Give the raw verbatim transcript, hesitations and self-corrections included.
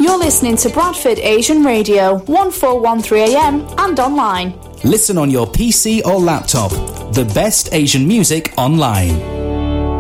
You're listening to Bradford Asian Radio, one four one three A M and online. Listen on your P C or laptop. The best Asian music online.